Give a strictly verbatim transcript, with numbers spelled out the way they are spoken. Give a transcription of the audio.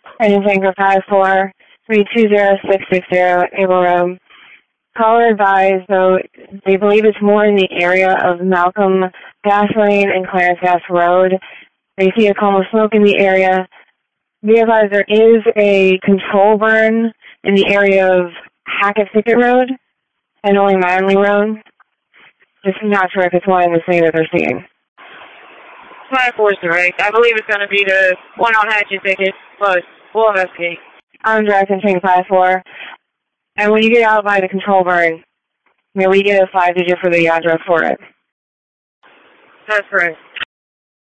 Engine Tanker five four three two zero six six zero, Able Road. Caller advised, though they believe it's more in the area of Malcolm Gas Lane and Clarence Gas Road. They see a column of smoke in the area. Be advised there is a control burn in the area of Hackett Thicket Road and only Manley Road. Just not sure if it's one and the same that they're seeing. five four is direct. I believe it's going to be the one on Hatchet Thicket, but we'll investigate. I'm directing Tank five four. And when you get out by the control burn, may we get a five digit for the address for it? That's correct.